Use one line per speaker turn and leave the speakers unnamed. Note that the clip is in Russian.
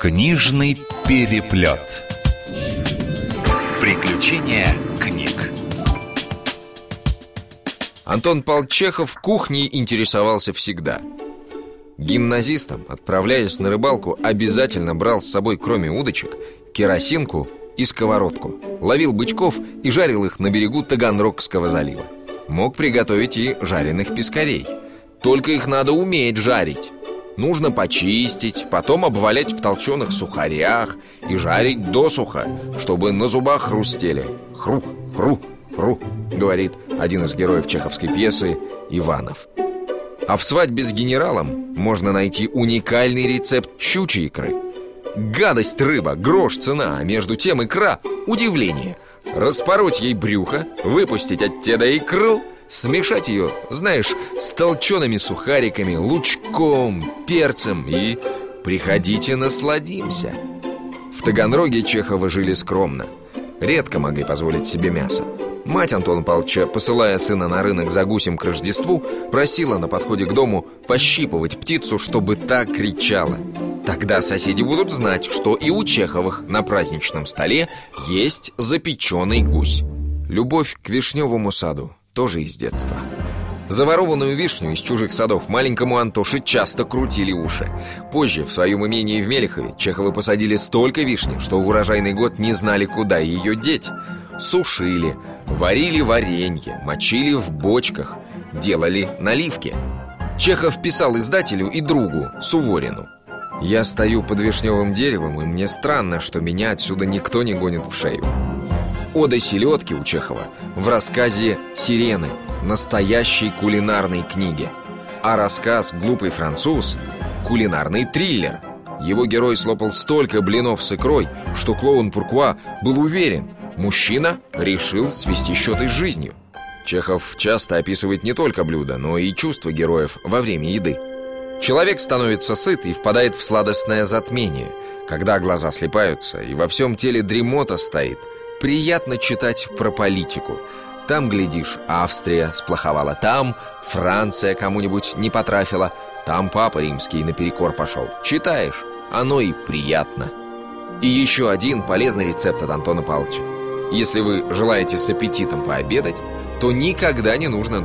Книжный переплет. Приключения книг.
Антон Павлович Чехов кухней интересовался всегда. Гимназистом, отправляясь на рыбалку, обязательно брал с собой, кроме удочек, керосинку и сковородку. Ловил бычков и жарил их на берегу Таганрогского залива. Мог приготовить и жареных пескарей. Только их надо уметь жарить. Нужно почистить, потом обвалять в толченых сухарях и жарить досуха, чтобы на зубах хрустели. Хру, хру, хру, говорит один из героев чеховской пьесы Иванов. А в «Свадьбе с генералом» можно найти уникальный рецепт щучьей икры. Гадость рыба, грош цена, а между тем икра – удивление. Распороть ей брюхо, выпустить оттуда икру, смешать ее, знаешь, с толчеными сухариками, лучком, перцем и приходите насладимся. В Таганроге Чеховы жили скромно. Редко могли позволить себе мясо. Мать Антона Павловича, посылая сына на рынок за гусем к Рождеству, просила на подходе к дому пощипывать птицу, чтобы та кричала. Тогда соседи будут знать, что и у Чеховых на праздничном столе есть запеченный гусь. Любовь к вишневому саду тоже из детства. Заворованную вишню из чужих садов маленькому Антоше часто крутили уши. Позже в своем имении в Мелехове Чеховы посадили столько вишни, что в урожайный год не знали, куда ее деть. Сушили, варили варенье, мочили в бочках, делали наливки. Чехов писал издателю и другу, Суворину: «Я стою под вишневым деревом, и мне странно, что меня отсюда никто не гонит в шею». Ода селедки у Чехова в рассказе «Сирены», настоящей кулинарной книге. А рассказ «Глупый француз» – кулинарный триллер. Его герой слопал столько блинов с икрой, что клоун Пуркуа был уверен – мужчина решил свести счеты с жизнью. Чехов часто описывает не только блюда, но и чувства героев во время еды. Человек становится сыт и впадает в сладостное затмение, когда глаза слипаются и во всем теле дремота стоит. Приятно читать про политику. Там, глядишь, Австрия сплоховала, там Франция кому-нибудь не потрафила, там Папа Римский наперекор пошел. Читаешь, оно и приятно. И еще один полезный рецепт от Антона Павловича. Если вы желаете с аппетитом пообедать, то никогда не нужно